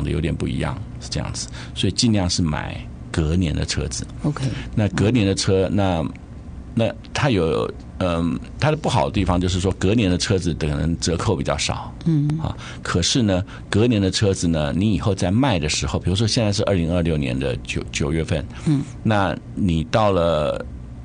的有点不一样，是这样子，所以尽量是买隔年的车子。 OK， 那隔年的车，那它有它的不好的地方就是说，隔年的车子可能折扣比较少，可是呢，隔年的车子呢，你以后在卖的时候，比如说现在是2026年的9月份，那你到了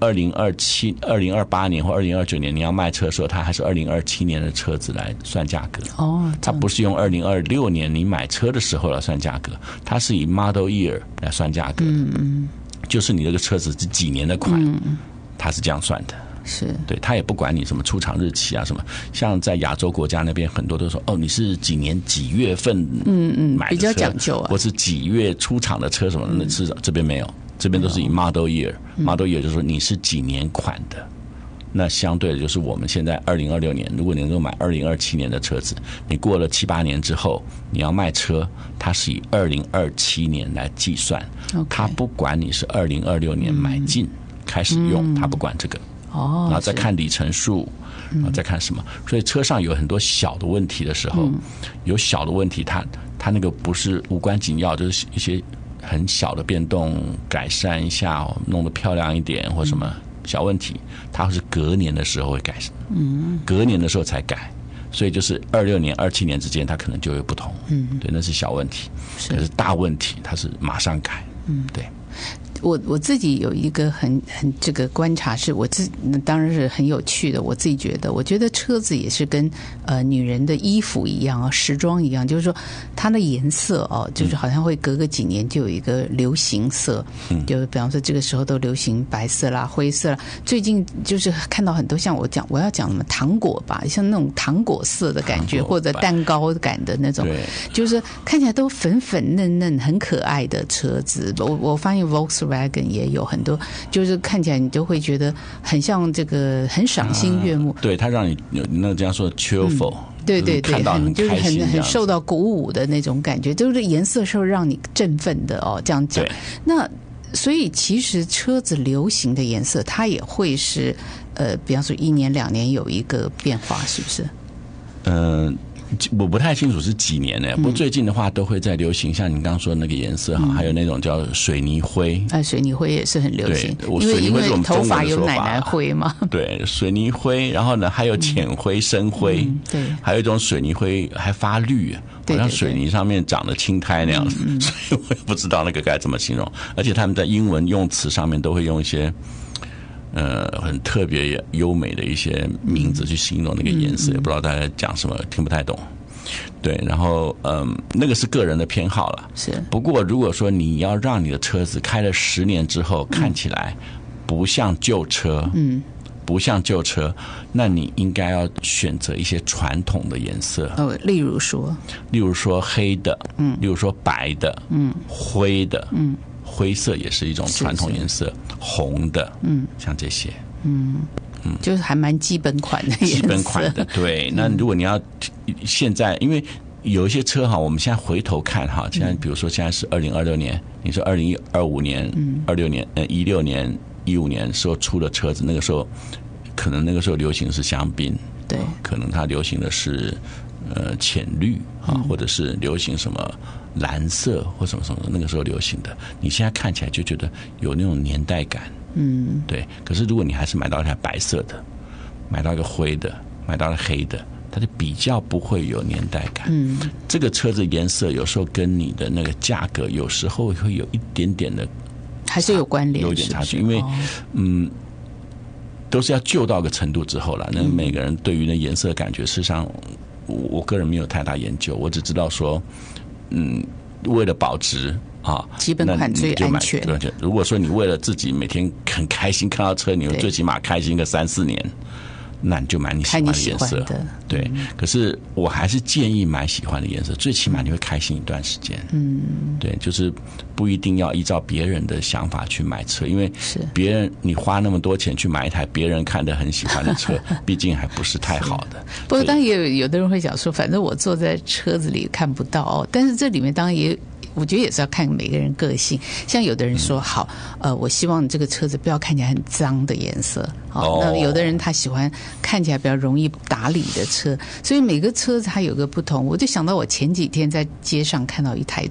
2027、2028年或2029年你要卖车的时候，它还是2027年的车子来算价格。它不是用2026年你买车的时候来算价格，它是以 Model Year 来算价格的。就是你这个车子是几年的款，它是这样算的。 是， 对，他也不管你什么出厂日期啊什么，像在亚洲国家那边很多都说你是几年几月份买的车， 比较讲究啊， 或是几月出厂的车什么的，那是这边没有，这边都是以 Model Year，Model Year 就是说你是几年款的。那相对的就是我们现在2026年，如果你能够买2027年的车子，你过了7、8年之后，你要卖车，它是以2027年来计算，它不管你是2026年买进开始用，它不管这个。然后再看里程数，然后再看什么，所以车上有很多小的问题的时候，有小的问题，它那个不是无关紧要，就是一些很小的变动，改善一下，弄得漂亮一点或什么小问题，它是隔年的时候会改，隔年的时候才改，所以就是26年、27年之间，它可能就有不同，对，那是小问题，可是大问题它是马上改，对。 我自己有一个很这个观察，是我当然是很有趣的。我自己我觉得车子也是跟女人的衣服一样啊，时装一样，就是说它的颜色就是好像会隔个几年就有一个流行色，就比方说这个时候都流行白色啦、灰色啦。最近就是看到很多像我要讲什么糖果吧，像那种糖果色的感觉，或者蛋糕感的那种，就是看起来都粉粉嫩嫩、很可爱的车子。我发现 Volkswagen也有很多，就是看起来你就会觉得很像这个很赏心悦目。 对，它让你那这样说 cheerful， 对对对，就是很受到鼓舞的那种感觉，就是颜色是让你振奋的这样讲。那所以其实车子流行的颜色，它也会是比方说1年2年有一个变化，是不是？ 我不太清楚是几年呢，不过最近的话都会在流行，像你刚刚说的那个颜色还有那种叫水泥灰。 水泥灰也是很流行， 因为头发有奶奶灰嘛。对， 水泥灰，然后呢还有浅灰、深灰，对，还有一种水泥灰还发绿，好像水泥上面长的青苔那样子，所以我也不知道那个该怎么形容。而且他们在英文用词上面都会用一些很特别优美的一些名字去形容那个颜色，也不知道大家讲什么，听不太懂。对，然后那个是个人的偏好了。是。不过如果说你要让你的车子开了10年之后看起来不像旧车，不像旧车，那你应该要选择一些传统的颜色。 例如说黑的，例如说白的，灰的，灰色也是一种传统颜色，红的，像这些，就是还蛮基本款的颜色， 基本款的，对。那如果你要现在，因为有一些车我们现在回头看现在比如说现在是2026年，你说2025年、26年、16年、15年时候出的车子，那个时候可能那个时候流行是香槟，对，可能它流行的是浅绿或者是流行什么蓝色或什么什么，那个时候流行的，你现在看起来就觉得有那种年代感，对。可是如果你还是买到一台白色的，买到一个灰的，买到了黑的，它就比较不会有年代感。这个车子颜色有时候跟你的那个价格有时候会有一点点的， 还是有关联， 有点差距，因为都是要旧到个程度之后了。那每个人对于那颜色的感觉，事实上我个人没有太大研究，我只知道说，为了保值基本款最安全。 如果说你为了自己每天很开心看到车，你最起码开心个3、4年。那你就买你喜欢的颜色，对。可是我还是建议买喜欢的颜色，最起码你会开心一段时间。对，就是不一定要依照别人的想法去买车，因为别人你花那么多钱去买一台别人看得很喜欢的车，毕竟还不是太好的。 不过当然也有的人会讲说，反正我坐在车子里看不到但是这里面当然也。我觉得也是要看每个人个性，像有的人说好，我希望这个车子不要看起来很脏的颜色，那有的人他喜欢看起来比较容易打理的车，所以每个车子它有个不同。我就想到我前几天在街上看到一台